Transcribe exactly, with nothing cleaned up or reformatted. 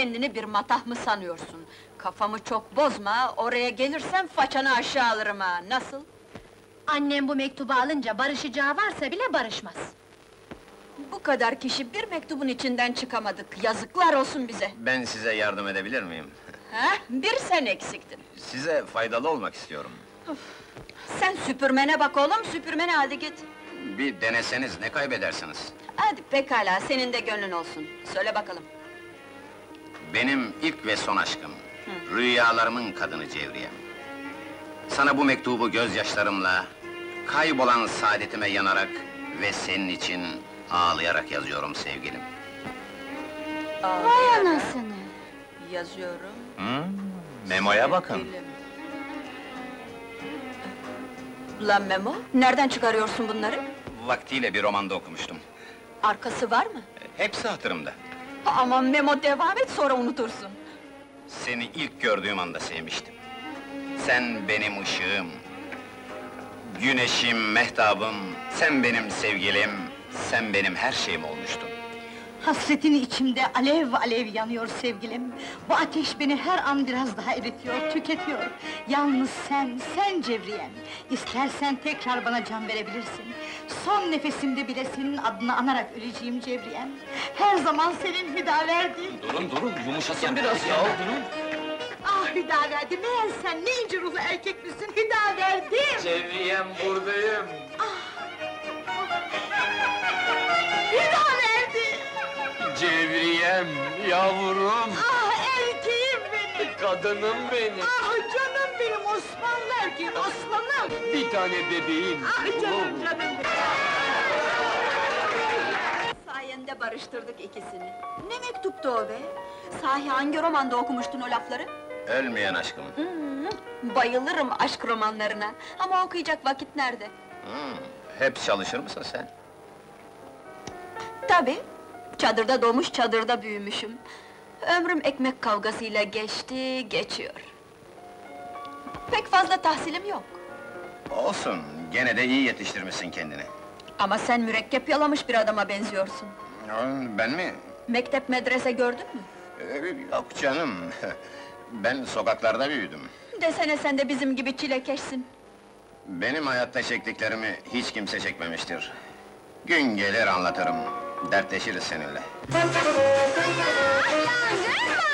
Kendini bir matah mı sanıyorsun? Kafamı çok bozma, oraya gelirsen façanı aşağı alırım ha, nasıl? Annem bu mektubu alınca barışacağı varsa bile barışmaz. Bu kadar kişi bir mektubun içinden çıkamadık, yazıklar olsun bize! Ben size yardım edebilir miyim? Ha? Bir sen eksiktin! Size faydalı olmak istiyorum. Sen süpürmene bak oğlum, süpürmene hadi git! Bir deneseniz ne kaybedersiniz? Hadi pekala, senin de gönlün olsun, söyle bakalım! Benim ilk ve son aşkım, rüyalarımın kadını Cevriyem. Sana bu mektubu gözyaşlarımla, kaybolan saadetime yanarak ve senin için ağlayarak yazıyorum sevgilim. Vay anasını! Yazıyorum... Hmm, memoya bakın. sevgilim. Lan Memo, nereden çıkarıyorsun bunları? Vaktiyle bir romanda okumuştum. Arkası var mı? Hepsi hatırımda. Aman Memo, devam et, sonra unutursun! Seni ilk gördüğüm anda sevmiştim. Sen benim ışığım, güneşim, mehtabım, sen benim sevgilim, sen benim her şeyim olmuştun. Hasretin içimde alev alev yanıyor sevgilim. Bu ateş beni her an biraz daha eritiyor, tüketiyor. Yalnız sen, sen Cevriyem. İstersen tekrar bana can verebilirsin. Son nefesimde bile senin adını anarak öleceğim Cevriyem. Her zaman senin Hüdaverdi. Durun durun, yumuşasın biraz ya, durun! Ah Hüdaverdi, meğer sen ne ince ruhlu erkek misin Hüdaverdi? Cevriyem, buradayım! Hüdaverdi! Cevriyem, yavrum! Ah erkeğim benim! Kadınım benim! Ah canım benim, Osmanlı erkeğim, aslanım! Bir tane bebeğim! Ah canım canım benim! Sayende barıştırdık ikisini. Ne mektuptu o be? Sahi hangi romanda okumuştun o lafları? Ölmeyen aşkım. Hmm, bayılırım aşk romanlarına. Ama okuyacak vakit nerede? Hmm, hep çalışır mısın sen? Tabii. Çadırda doğmuş, çadırda büyümüşüm. Ömrüm ekmek kavgasıyla geçti, geçiyor. Pek fazla tahsilim yok. Olsun, gene de iyi yetiştirmişsin kendini. Ama sen mürekkep yalamış bir adama benziyorsun. Ben mi? Mektep medrese gördün mü? Ee, Yok canım, ben sokaklarda büyüdüm. Desene sen de bizim gibi çilekeşsin. Benim hayatta çektiklerimi hiç kimse çekmemiştir. Gün gelir anlatırım, dertleşiriz seninle. Yangın var!